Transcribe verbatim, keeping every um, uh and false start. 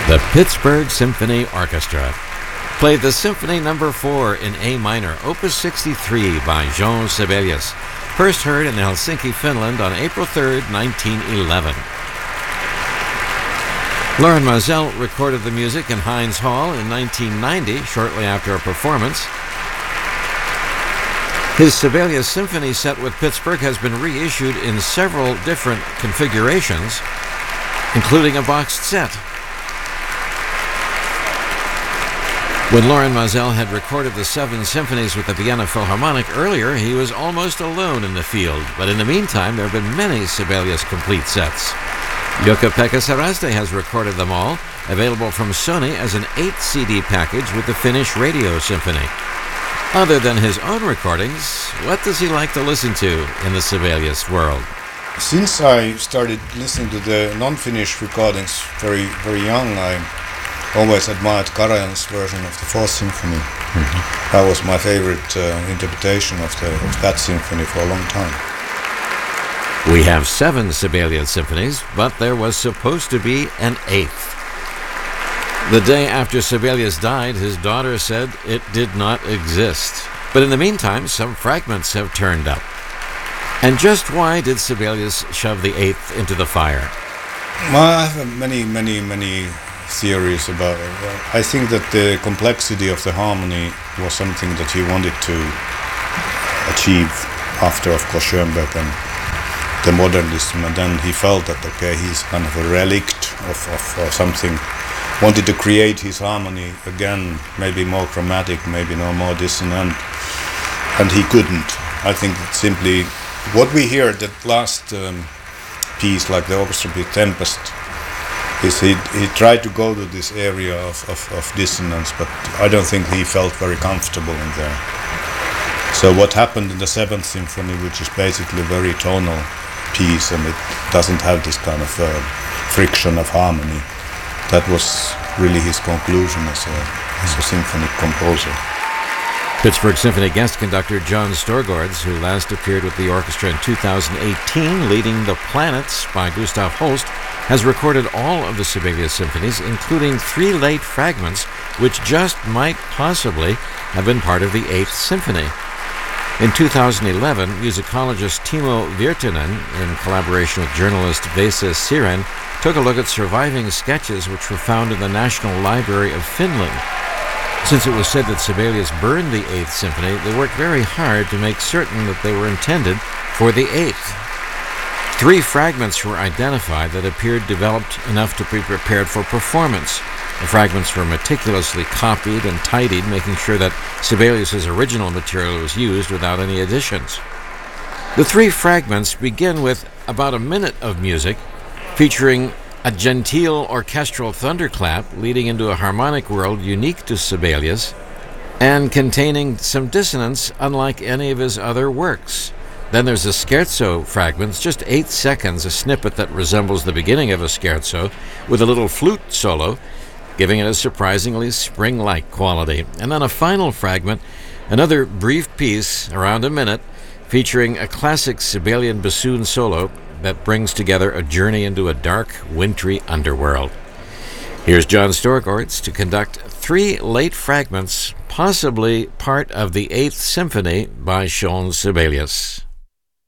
The Pittsburgh Symphony Orchestra played the Symphony Number four in A minor, Opus sixty-three by Jean Sibelius, first heard in Helsinki, Finland on April third, nineteen eleven. Lorin Maazel recorded the music in Heinz Hall in nineteen ninety, shortly after a performance. His Sibelius Symphony set with Pittsburgh has been reissued in several different configurations, including a boxed set. When Lorin Maazel had recorded the seven symphonies with the Vienna Philharmonic earlier, he was almost alone in the field. But in the meantime, there have been many Sibelius complete sets. Jukka-Pekka Saraste has recorded them all, available from Sony as an eight C D package with the Finnish Radio Symphony. Other than his own recordings, what does he like to listen to in the Sibelius world? Since I started listening to the non-Finnish recordings very, very young, I always admired Karajan's version of the Fourth Symphony. Mm-hmm. That was my favorite uh, interpretation of, the, of that symphony for a long time. We have seven Sibelius symphonies, but there was supposed to be an eighth. The day after Sibelius died, his daughter said it did not exist. But in the meantime, some fragments have turned up. And just why did Sibelius shove the eighth into the fire? Well, I have many, many, many theories about it. I think that the complexity of the harmony was something that he wanted to achieve after, of course, Schoenberg and the modernism, and then he felt that, okay, he's kind of a relict of, of, of something, wanted to create his harmony again, maybe more chromatic, maybe no more dissonant, and he couldn't. I think that simply what we hear, that last um, piece, like the orchestra piece Tempest, is he, he tried to go to this area of, of, of dissonance, but I don't think he felt very comfortable in there. So what happened in the Seventh Symphony, which is basically a very tonal piece, and it doesn't have this kind of uh, friction of harmony, that was really his conclusion as a, as a symphonic composer. Pittsburgh Symphony guest conductor John Storgårds, who last appeared with the orchestra in two thousand eighteen, leading The Planets by Gustav Holst, has recorded all of the Sibelius symphonies, including three late fragments, which just might possibly have been part of the Eighth Symphony. In two thousand eleven, musicologist Timo Virtanen, in collaboration with journalist Vesa Siren, took a look at surviving sketches which were found in the National Library of Finland. Since it was said that Sibelius burned the Eighth Symphony, they worked very hard to make certain that they were intended for the Eighth. Three fragments were identified that appeared developed enough to be prepared for performance. The fragments were meticulously copied and tidied, making sure that Sibelius's original material was used without any additions. The three fragments begin with about a minute of music, featuring a genteel orchestral thunderclap leading into a harmonic world unique to Sibelius and containing some dissonance unlike any of his other works. Then there's a scherzo fragment, just eight seconds, a snippet that resembles the beginning of a scherzo, with a little flute solo, giving it a surprisingly spring-like quality. And then a final fragment, another brief piece, around a minute, featuring a classic Sibelian bassoon solo that brings together a journey into a dark, wintry underworld. Here's John Storgårds to conduct three late fragments, possibly part of the Eighth Symphony by Jean Sibelius.